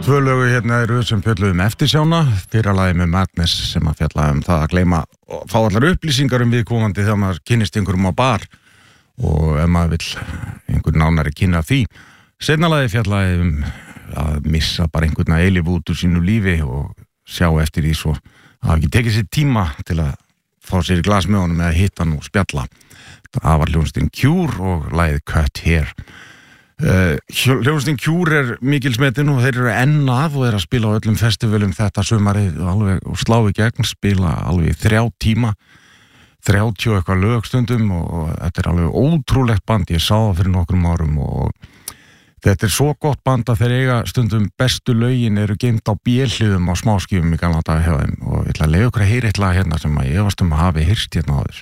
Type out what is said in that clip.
Tvö lögu hérna eru sem fjölluðum eftirsjána, fyrra lagi með Madness sem að fjalla það að gleyma og fá allar upplýsingar viðkomandi þegar maður kynnist einhverjum á bar og ef maður vill einhver nánari kynna því. Seinna lagi fjallaði að missa bara einhvern eilíf út úr sínu lífi og sjá eftir því svo að ekki tekið sér tíma til að fá sér í glas með honum eða hitta hann og spjalla. Það var hljómsveitin Cure og lagið Cut Here. Hljómsveitin Cure mikilsmetin og þeir eru enn að og að spila á öllum festivalum þetta sumarið alveg og slá í gegn, spila alveg 3 tíma 30 eitthvað lög stundum og þetta alveg ótrúlegt band, ég sá það fyrir nokkrum árum og þetta svo gott band að þeir eiga stundum bestu lögin eru geymt á B-hliðum á smáskífum í gamla daga hjá þeim og ég ætla að leyfa ykkur að heyra eitt lag hérna sem að ég efast að hafi heyrt hérna áður.